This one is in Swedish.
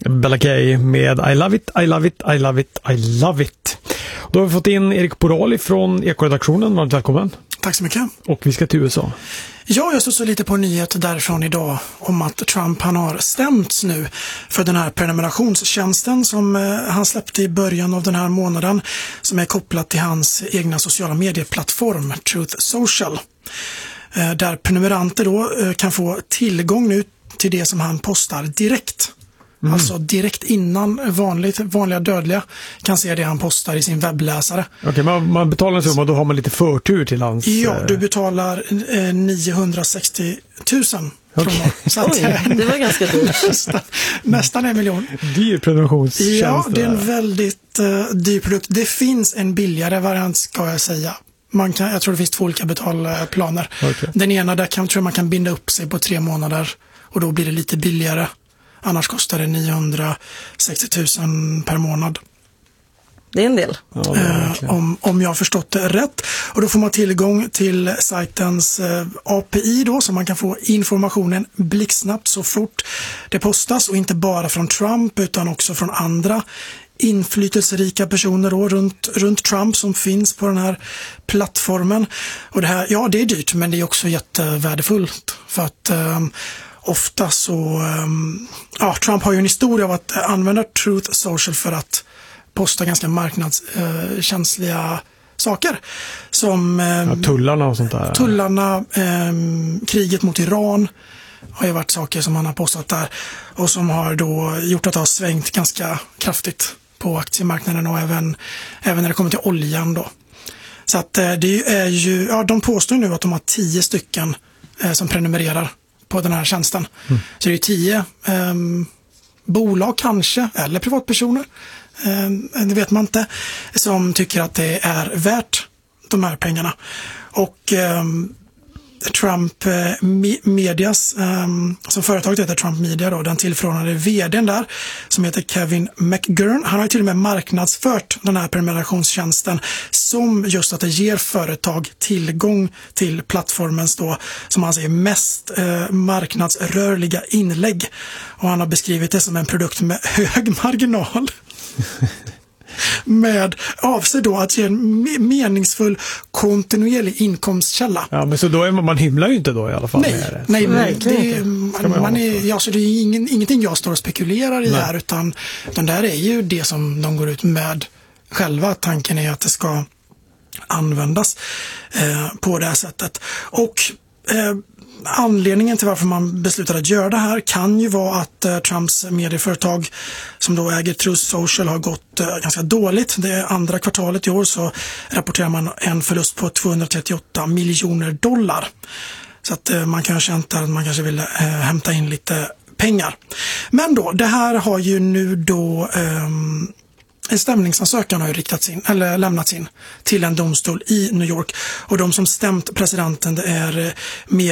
Bella Kay med I love it, I love it, I love it, I love it. Då har vi fått in Erik Borali från Ekoredaktionen. Varmt välkommen. Tack så mycket. Och vi ska till USA. Ja, jag såg lite på en nyhet därifrån idag om att Trump han har stämts nu för den här prenumerationstjänsten som han släppte i början av den här månaden som är kopplat till hans egna sociala medieplattform Truth Social. Där prenumeranter då kan få tillgång nu till det som han postar direkt. Alltså direkt innan vanliga dödliga kan se det han postar i sin webbläsare. Okej, man betalar en summa och då har man lite förtur till hans... Ja, du betalar 960 000 kronor. Så att, det var ganska dyrt. Nästan 1 miljon. Dyr prenumerationstjänst. Ja, det är en väldigt dyr produkt. Det finns en billigare variant ska jag säga. Jag tror det finns 2 olika betalplaner. Okay. Den ena där tror jag man kan binda upp sig på 3 månader och då blir det lite billigare. Annars kostar det 960 000 per månad. Det är en del. Ja, om jag har förstått det rätt. Och då får man tillgång till sajtens API då, så man kan få informationen blixtsnabbt så fort det postas. Och inte bara från Trump utan också från andra inflytelserika personer då, runt Trump som finns på den här plattformen. Och det här, ja, det är dyrt, men det är också jättevärdefullt. För att... ofta så, Trump har ju en historia av att använda Truth Social för att posta ganska marknadskänsliga saker. Som tullarna och sånt där. Tullarna, kriget mot Iran har ju varit saker som han har postat där. Och som har då gjort att det har svängt ganska kraftigt på aktiemarknaden och även när det kommer till oljan då. Så att det är ju, de påstår nu att de har 10 stycken som prenumererar på den här tjänsten. Så det är 10 bolag kanske, eller privatpersoner, det vet man inte, som tycker att det är värt de här pengarna. Och Trump Medias, som företaget heter Trump Media då, den tillförordnade vdn där som heter Kevin McGurn, han har ju till och med marknadsfört den här prenumerationstjänsten som just att det ger företag tillgång till plattformens då, som han säger, mest marknadsrörliga inlägg. Och han har beskrivit det som en produkt med hög marginal. Med avser då att ge en meningsfull kontinuerlig inkomstkälla. Ja, men så då är man himlar ju inte då i alla fall. Nej, det är ingenting jag står och spekulerar i här, utan det här är ju det som de går ut med själva. Tanken är att det ska användas på det här sättet. Och anledningen till varför man beslutade att göra det här kan ju vara att Trumps medieföretag som då äger Truth Social har gått ganska dåligt. Det andra kvartalet i år så rapporterar man en förlust på $238 miljoner. Så att man kan ha känt att man kanske vill hämta in lite pengar. Men då, det här har ju nu då... En stämningsansökan har ju lämnats in till en domstol i New York, och de som stämt presidenten är